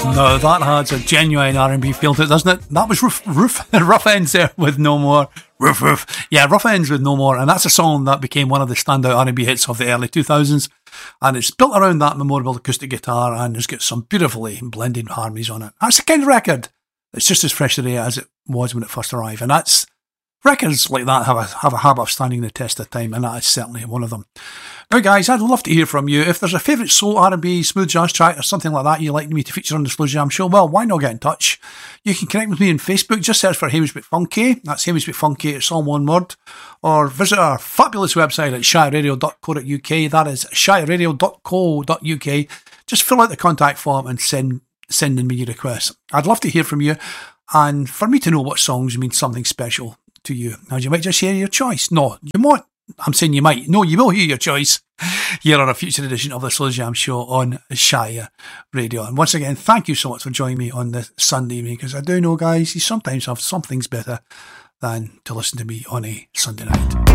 No, that has a genuine R&B feel to it, doesn't it? That was Rough Ends there with No More. Yeah, Rough Ends with No More, and that's a song that became one of the standout R&B hits of the early 2000s, and it's built around that memorable acoustic guitar, and it's got some beautifully blended harmonies on it. That's the kind of record that's just as fresh today as it was when it first arrived, and that's records like that have a habit of standing the test of time, and that is certainly one of them. Now guys, I'd love to hear from you. If there's a favourite soul, R&B, smooth jazz track or something like that you'd like me to feature on the Slow Jam Show, well, why not get in touch? You can connect with me on Facebook, just search for Hamish McFunky, that's Hamish McFunky, it's all one word, or visit our fabulous website at shyradio.co.uk, that is shyradio.co.uk. Just fill out the contact form and send in me your requests. I'd love to hear from you, and for me to know what songs mean something special to you. Now, you might just hear your choice. No, you won't. I'm saying you might. No, you will hear your choice here on a future edition of the Slow Jam Show on Shire Radio. And once again, thank you so much for joining me on this Sunday evening, because I do know, guys, you sometimes have some things better than to listen to me on a Sunday night.